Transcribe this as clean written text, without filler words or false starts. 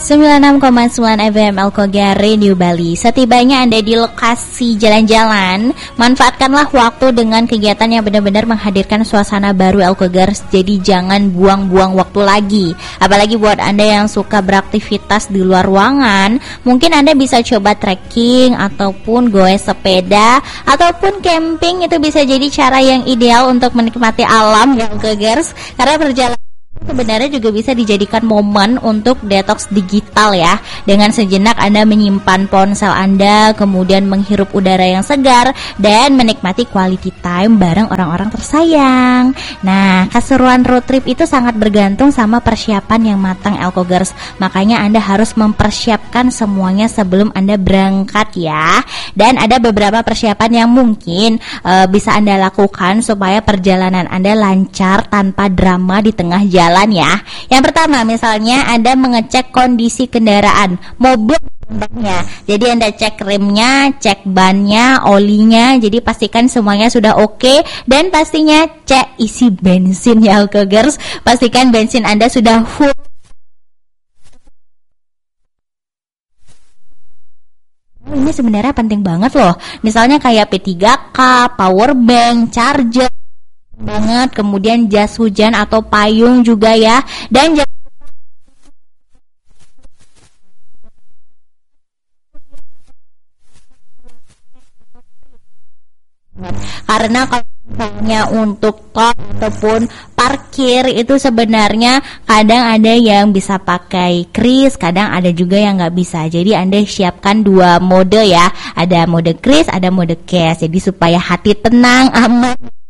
96,9 FM Alkogar Radio Bali. Setibanya Anda di lokasi jalan-jalan, manfaatkanlah waktu dengan kegiatan yang benar-benar menghadirkan suasana baru Alkogar. Jadi jangan buang-buang waktu lagi. Apalagi buat Anda yang suka beraktivitas di luar ruangan, mungkin Anda bisa coba trekking ataupun goes sepeda ataupun camping. Itu bisa jadi cara yang ideal untuk menikmati alam ya Alkogers. Karena perjalanan sebenarnya juga bisa dijadikan momen untuk detox digital ya. Dengan sejenak Anda menyimpan ponsel Anda, kemudian menghirup udara yang segar dan menikmati quality time bareng orang-orang tersayang. Nah, keseruan road trip itu sangat bergantung sama persiapan yang matang Alkogers. Makanya Anda harus mempersiapkan semuanya sebelum Anda berangkat ya. Dan ada beberapa persiapan yang mungkin bisa Anda lakukan supaya perjalanan Anda lancar tanpa drama di tengah jalan ya. Yang pertama, misalnya Anda mengecek kondisi kendaraan, mobil bannya. Jadi Anda cek remnya, cek bannya, olinya. Jadi pastikan semuanya sudah oke. Dan pastinya cek isi bensin ya Alkogers. Pastikan bensin Anda sudah full. Ini sebenarnya penting banget loh. Misalnya kayak P3K, power bank, charger banget, kemudian jas hujan atau payung juga ya. Dan karena kalau misalnya untuk tol ataupun parkir itu sebenarnya kadang ada yang bisa pakai kris, kadang ada juga yang nggak bisa. Jadi Anda siapkan dua mode ya, ada mode kris, ada mode cash. Jadi supaya hati tenang, aman